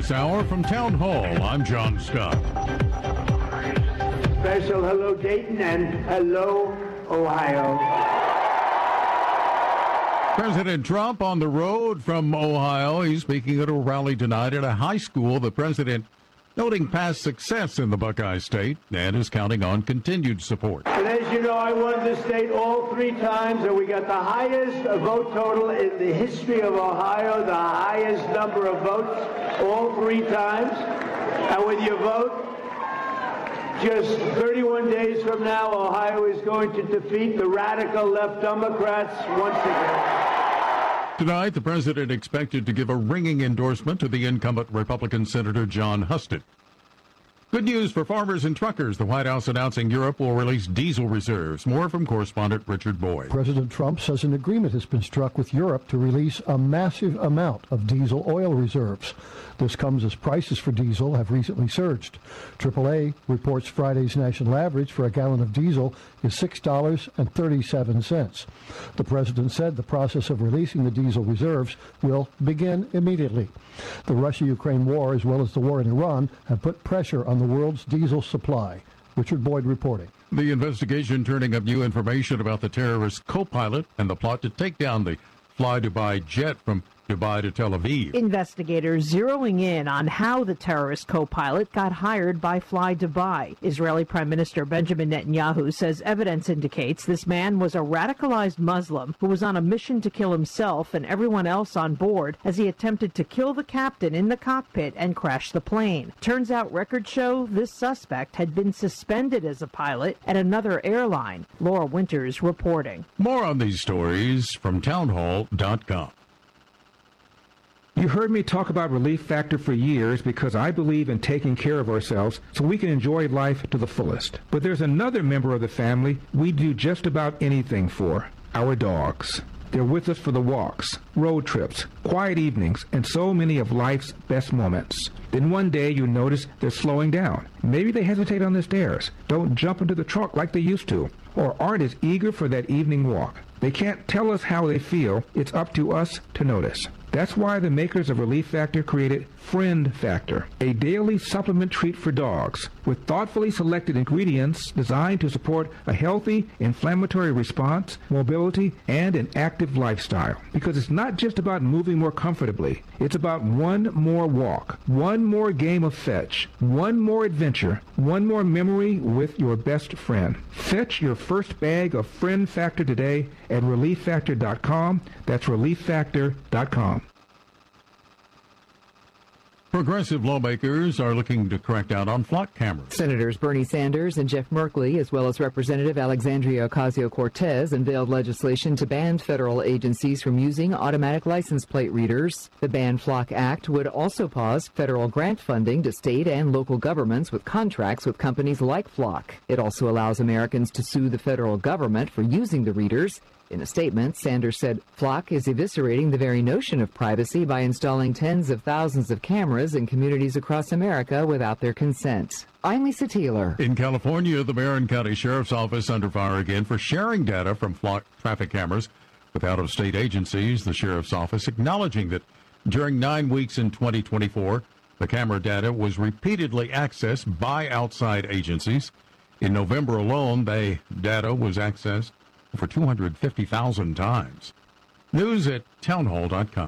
this hour from Town Hall, I'm John Scott. Special hello, Dayton, and hello, Ohio. President Trump on the road from Ohio. He's speaking at a rally tonight at a high school. The president noting past success in the Buckeye State and is counting on continued support. And as you know, I won the state all 3 times, and we got the highest vote total in the history of Ohio, the highest number of votes all 3 times. And with your vote, just 31 days from now, Ohio is going to defeat the radical left Democrats once again. Tonight, the president expected to give a ringing endorsement to the incumbent Republican Senator John Husted. Good news for farmers and truckers. The White House announcing Europe will release diesel reserves. More from correspondent Richard Boyd. President Trump says an agreement has been struck with Europe to release a massive amount of diesel oil reserves. This comes as prices for diesel have recently surged. AAA reports Friday's national average for a gallon of diesel is $6.37. The president said the process of releasing the diesel reserves will begin immediately. The Russia-Ukraine war, as well as the war in Iran, have put pressure on the world's diesel supply. Richard Boyd reporting. The investigation turning up new information about the terrorist co-pilot and the plot to take down the Fly Dubai jet from Dubai to Tel Aviv. Investigators zeroing in on how the terrorist co-pilot got hired by Fly Dubai. Israeli Prime Minister Benjamin Netanyahu says evidence indicates this man was a radicalized Muslim who was on a mission to kill himself and everyone else on board as he attempted to kill the captain in the cockpit and crash the plane. Turns out records show this suspect had been suspended as a pilot at another airline. Laura Winters reporting. More on these stories from townhall.com. You heard me talk about Relief Factor for years because I believe in taking care of ourselves so we can enjoy life to the fullest. But there's another member of the family we do just about anything for, our dogs. They're with us for the walks, road trips, quiet evenings, and so many of life's best moments. Then one day you notice they're slowing down. Maybe they hesitate on the stairs, don't jump into the trunk like they used to, or aren't as eager for that evening walk. They can't tell us how they feel. It's up to us to notice. That's why the makers of Relief Factor created Friend Factor, a daily supplement treat for dogs with thoughtfully selected ingredients designed to support a healthy inflammatory response, mobility, and an active lifestyle. Because it's not just about moving more comfortably. It's about one more walk, one more game of fetch, one more adventure, one more memory with your best friend. Fetch your first bag of Friend Factor today at ReliefFactor.com. That's ReliefFactor.com. Progressive lawmakers are looking to crack down on flock cameras. Senators Bernie Sanders and Jeff Merkley, as well as Representative Alexandria Ocasio-Cortez, unveiled legislation to ban federal agencies from using automatic license plate readers. The Ban Flock Act would also pause federal grant funding to state and local governments with contracts with companies like Flock. It also allows Americans to sue the federal government for using the readers. In a statement, Sanders said Flock is eviscerating the very notion of privacy by installing tens of thousands of cameras in communities across America without their consent. I'm Lisa Taylor. In California, the Marin County Sheriff's Office under fire again for sharing data from Flock traffic cameras with out-of-state agencies. The Sheriff's Office acknowledging that during 9 weeks in 2024, the camera data was repeatedly accessed by outside agencies. In November alone, the data was accessed for 250,000 times. News at townhall.com.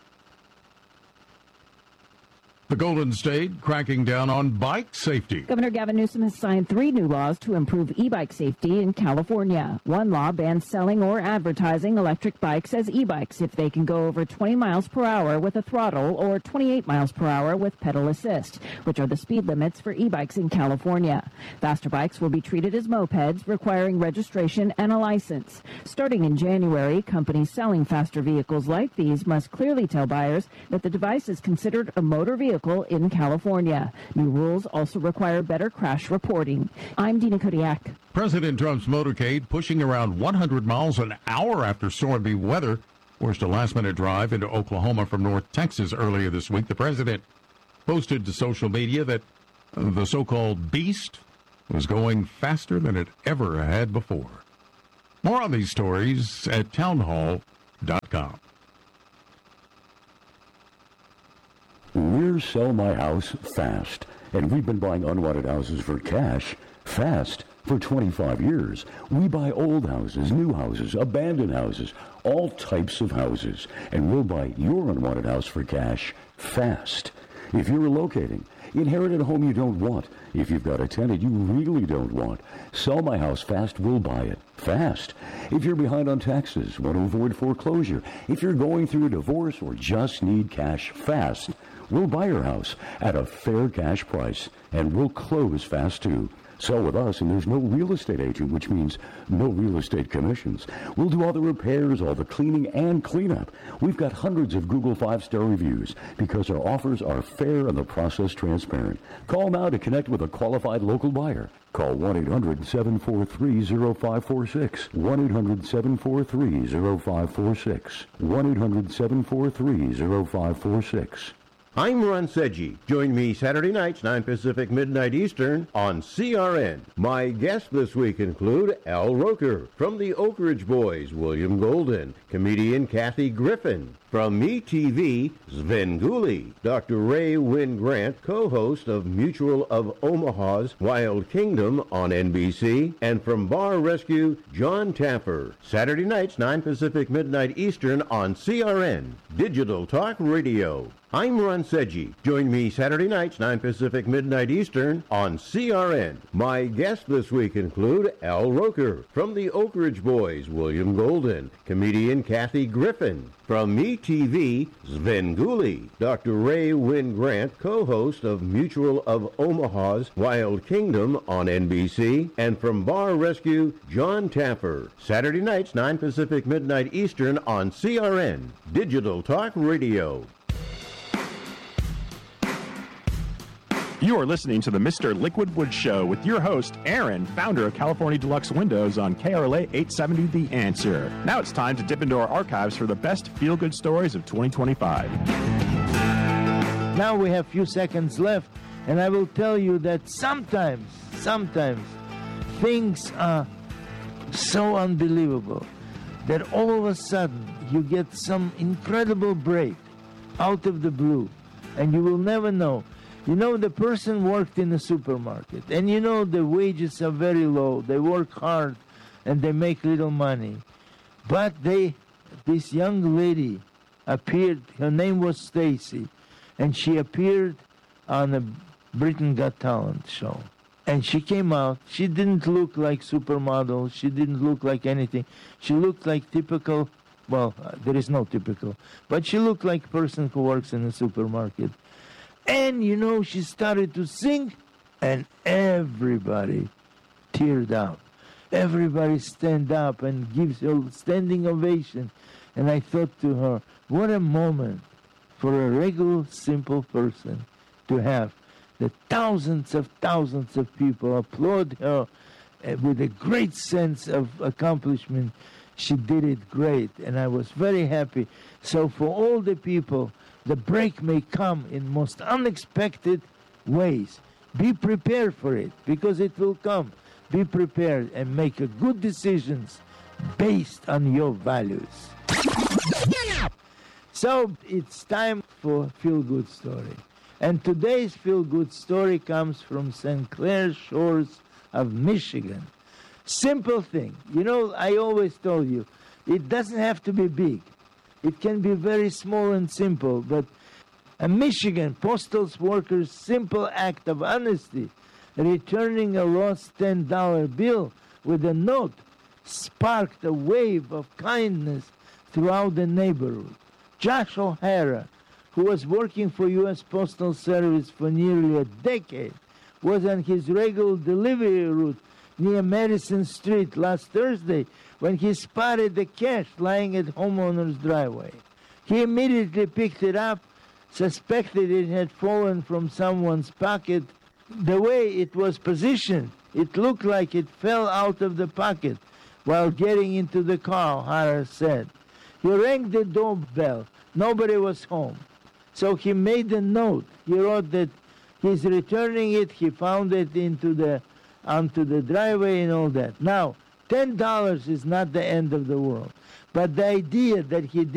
The Golden State cracking down on bike safety. Governor Gavin Newsom has signed 3 new laws to improve e-bike safety in California. One law bans selling or advertising electric bikes as e-bikes if they can go over 20 miles per hour with a throttle or 28 miles per hour with pedal assist, which are the speed limits for e-bikes in California. Faster bikes will be treated as mopeds, requiring registration and a license. Starting in January, companies selling faster vehicles like these must clearly tell buyers that the device is considered a motor vehicle in California. New rules also require better crash reporting. I'm Dina Kodiak. President Trump's motorcade pushing around 100 miles an hour after stormy weather forced a last-minute drive into Oklahoma from North Texas earlier this week. The president posted to social media that the so-called beast was going faster than it ever had before. More on these stories at townhall.com. We're Sell My House Fast, and we've been buying unwanted houses for cash fast for 25 years. We buy old houses, new houses, abandoned houses, all types of houses, and we'll buy your unwanted house for cash fast. If you're relocating, inherited a home you don't want, if you've got a tenant you really don't want, Sell My House Fast will buy it fast. If you're behind on taxes, want to avoid foreclosure, if you're going through a divorce or just need cash fast, we'll buy your house at a fair cash price, and we'll close fast too. Sell with us, and there's no real estate agent, which means no real estate commissions. We'll do all the repairs, all the cleaning, and cleanup. We've got hundreds of Google 5-star reviews because our offers are fair and the process transparent. Call now to connect with a qualified local buyer. Call 1-800-743-0546. 1-800-743-0546. 1-800-743-0546. I'm Ron Seggi. Join me Saturday nights, 9 Pacific, midnight Eastern, on CRN. My guests this week include Al Roker. From the Oak Ridge Boys, William Golden. Comedian Kathy Griffin. From MeTV, Sven Gulli. Dr. Ray Wynn Grant, co-host of Mutual of Omaha's Wild Kingdom on NBC. And from Bar Rescue, John Tapper. Saturday nights, 9 Pacific, midnight Eastern on CRN. Digital Talk Radio. I'm Ron Seggi. Join me Saturday nights, 9 Pacific, midnight Eastern, on CRN. My guests this week include Al Roker. From the Oak Ridge Boys, William Golden. Comedian Kathy Griffin. From MeTV, Sven Gulli. Dr. Ray Wynn Grant, co-host of Mutual of Omaha's Wild Kingdom on NBC. And from Bar Rescue, John Tapper. Saturday nights, 9 Pacific, midnight Eastern, on CRN. Digital Talk Radio. You are listening to the Mr. Liquid Wood Show with your host, Aaron, founder of California Deluxe Windows on KRLA 870 The Answer. Now it's time to dip into our archives for the best feel-good stories of 2025. Now we have a few seconds left, and I will tell you that sometimes things are so unbelievable that all of a sudden you get some incredible break out of the blue, and you will never know. You know, the person worked in a supermarket, and you know the wages are very low. They work hard, and they make little money. But this young lady appeared, her name was Stacy, and she appeared on a Britain Got Talent show. And she came out. She didn't look like supermodel. She didn't look like anything. She looked like typical, well, there is no typical, but she looked like a person who works in a supermarket. And, you know, she started to sing, and everybody teared up. Everybody stand up and gives her standing ovation. And I thought to her, what a moment for a regular, simple person to have. The thousands of people applaud her with a great sense of accomplishment. She did it great, and I was very happy. So for all the people, the break may come in most unexpected ways. Be prepared for it, because it will come. Be prepared and make a good decisions based on your values. So it's time for feel-good story. And today's feel-good story comes from St. Clair Shores of Michigan. Simple thing. You know, I always told you, it doesn't have to be big. It can be very small and simple, but a Michigan postal worker's simple act of honesty, returning a lost $10 bill with a note, sparked a wave of kindness throughout the neighborhood. Josh O'Hara, who was working for U.S. Postal Service for nearly a decade, was on his regular delivery route near Madison Street last Thursday when he spotted the cash lying at homeowner's driveway. He immediately picked it up, suspected it had fallen from someone's pocket. The way it was positioned, it looked like it fell out of the pocket while getting into the car, O'Hara said. He rang the doorbell. Nobody was home. So he made a note. He wrote that he's returning it. He found it onto the driveway and all that. Now, $10 is not the end of the world. But the idea that he